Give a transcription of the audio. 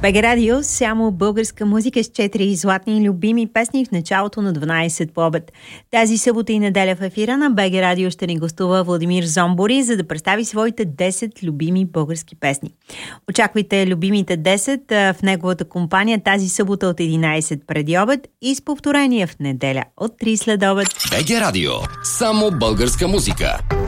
БГ Радио, само българска музика с 4 златни любими песни в началото на 12 по обед. Тази събота и неделя в ефира на БГ Радио ще ни гостува Владимир Зомбори, за да представи своите 10 любими български песни. Очаквайте любимите 10 в неговата компания тази събота от 11 преди обед и с повторение в неделя от 3 след обед. БГ Радио, само българска музика.